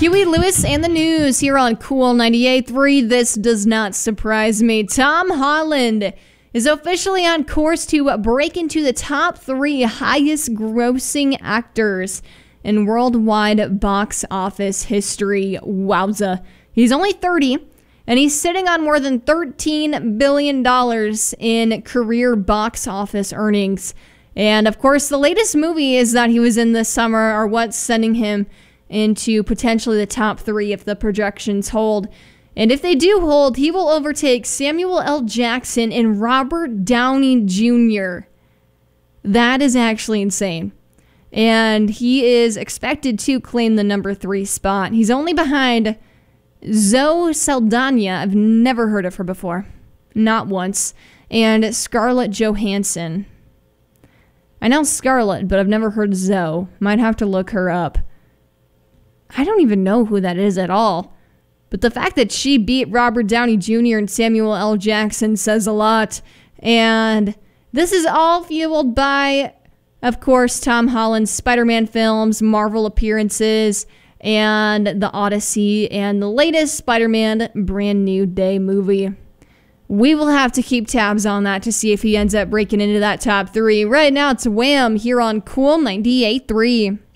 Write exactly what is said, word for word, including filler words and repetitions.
Huey Lewis and the news here on Cool ninety-eight point three. This does not surprise me. Tom Holland is officially on course to break into the top three highest grossing actors in worldwide box office history. Wowza. He's only thirty, and he's sitting on more than thirteen billion dollars in career box office earnings. And of course, the latest movies that he was in this summer are what's sending him into potentially the top three if the projections hold. And if they do hold, he will overtake Samuel L. Jackson and Robert Downey Junior That is actually insane. And he is expected to claim the number three spot. He's only behind Zoe Saldana. I've never heard of her before. Not once. And Scarlett Johansson. I know Scarlett, but I've never heard Zoe. Might have to look her up. I don't even know who that is at all. But the fact that she beat Robert Downey Junior and Samuel L. Jackson says a lot. And this is all fueled by, of course, Tom Holland's Spider-Man films, Marvel appearances, and the Odyssey, and the latest Spider-Man Brand New Day movie. We will have to keep tabs on that to see if he ends up breaking into that top three. Right now, it's Wham! Here on Cool ninety-eight point three.